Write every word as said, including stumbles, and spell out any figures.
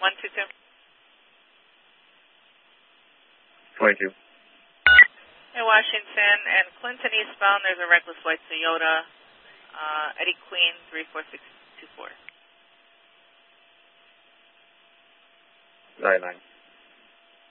one two two. twenty-two. In Washington and Clinton eastbound, there's a reckless white Toyota, uh, Eddie Queen, three four six two four. nine nine.